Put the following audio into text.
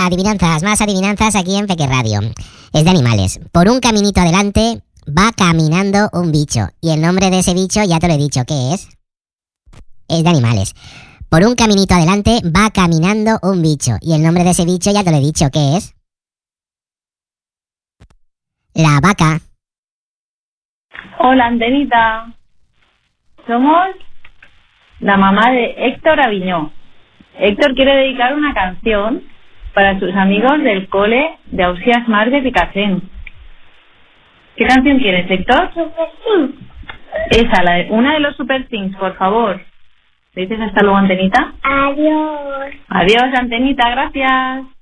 adivinanzas, más adivinanzas aquí en Peque Radio. Es de animales. Por un caminito adelante va caminando un bicho. Y el nombre de ese bicho ya te lo he dicho, ¿qué es? Es de animales. Por un caminito adelante va caminando un bicho. Y el nombre de ese bicho ya te lo he dicho, ¿qué es? La vaca. Hola, Antenita. Somos la mamá de Héctor Aviñó. Héctor quiere dedicar una canción para sus amigos del cole de Ausías Mar de Picassent. ¿Qué canción quieres, Héctor? Super Things. Esa, una de los Super Things, por favor. ¿Le dices hasta luego, Antenita? Adiós. Adiós, Antenita, gracias.